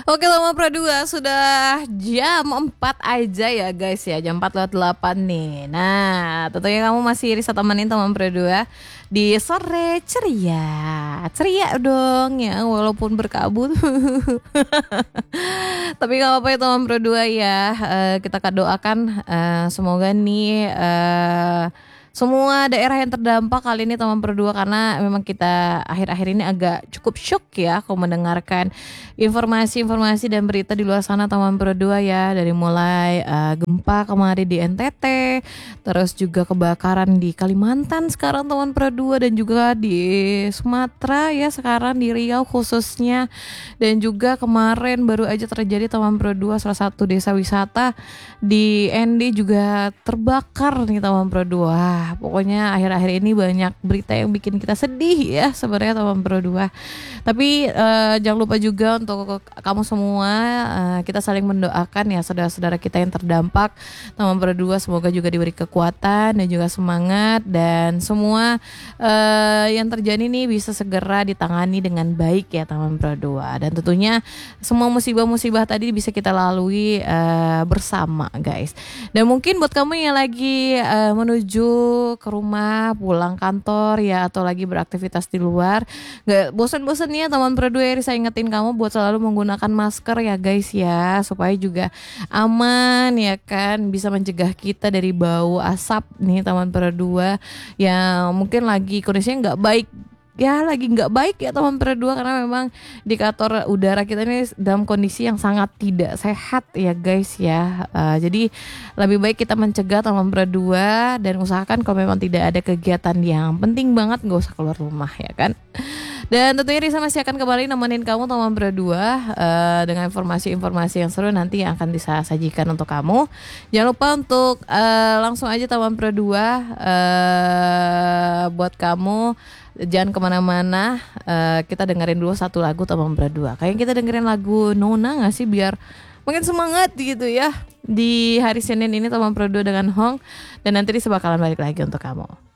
Oke Lama Pro 2 sudah jam 4 aja ya guys ya. Jam 4 lewat 8 nih. Nah tentunya kamu masih bisa temenin teman Pro 2 di sore ceria. Ceria dong ya walaupun berkabut. Tapi gak apa-apa ya teman Pro 2 ya. Kita doakan semoga nih semua daerah yang terdampak kali ini teman berdua, karena memang kita akhir-akhir ini agak cukup shock ya kalau mendengarkan informasi-informasi dan berita di luar sana teman berdua ya, dari mulai gempa kemarin di NTT, terus juga kebakaran di Kalimantan sekarang teman berdua, dan juga di Sumatera ya sekarang di Riau khususnya, dan juga kemarin baru aja terjadi teman berdua salah satu desa wisata di ND juga terbakar nih teman berdua. Pokoknya akhir-akhir ini banyak berita yang bikin kita sedih ya sebenarnya teman berdua. Tapi jangan lupa juga untuk kamu semua, kita saling mendoakan ya saudara-saudara kita yang terdampak teman berdua, semoga juga diberi kekuatan dan juga semangat, dan semua yang terjadi nih bisa segera ditangani dengan baik ya teman berdua. Dan tentunya semua musibah-musibah tadi bisa kita lalui bersama guys. Dan mungkin buat kamu yang lagi menuju ke rumah, pulang kantor ya, atau lagi beraktivitas di luar, gak bosan-bosan ya teman berdua, saya ingetin kamu buat selalu menggunakan masker ya guys ya, supaya juga aman ya kan, bisa mencegah kita dari bau asap nih teman berdua yang mungkin lagi kondisinya nggak baik ya, lagi nggak baik ya teman berdua, karena memang indikator udara kita ini dalam kondisi yang sangat tidak sehat ya guys ya. Jadi lebih baik kita mencegah teman berdua, dan usahakan kalau memang tidak ada kegiatan yang penting banget nggak usah keluar rumah ya kan. Dan tentunya Risa masih akan kembali nemenin kamu teman berdua dengan informasi-informasi yang seru nanti yang akan disajikan untuk kamu. Jangan lupa untuk langsung aja teman berdua, buat kamu jangan kemana-mana, kita dengerin dulu satu lagu teman berdua. Kayaknya kita dengerin lagu Nona gak sih, biar makin semangat gitu ya di hari Senin ini teman berdua dengan Hong. Dan nanti Risa bakalan balik lagi untuk kamu.